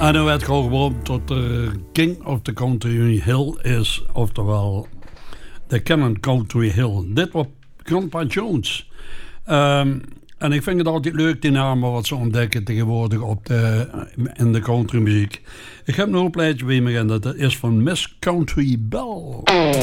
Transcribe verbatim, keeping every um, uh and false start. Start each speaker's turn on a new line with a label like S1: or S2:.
S1: En dan werd gewoon beroemd tot de King of the Country Hill is, oftewel de Cannon Country Hill. Dit was Grandpa Jones. Um, en ik vind het altijd leuk, die namen wat ze ontdekken tegenwoordig op de, in de countrymuziek. Ik heb nog een plaatje bij me en dat is van Miss Country Belle.